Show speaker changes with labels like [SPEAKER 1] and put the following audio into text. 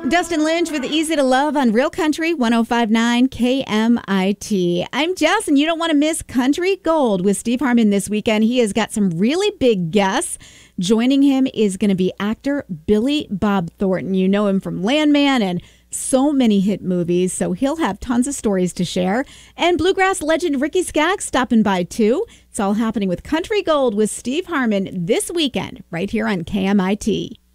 [SPEAKER 1] Dustin Lynch with Easy to Love on Real Country 105.9 KMIT. I'm Jess, and you don't want to miss Country Gold with Steve Harmon this weekend. He has got some really big guests. Joining him is going to be actor Billy Bob Thornton. You know him from Landman and so many hit movies, so he'll have tons of stories to share. And bluegrass legend Ricky Skaggs stopping by, too. It's all happening with Country Gold with Steve Harmon this weekend right here on KMIT.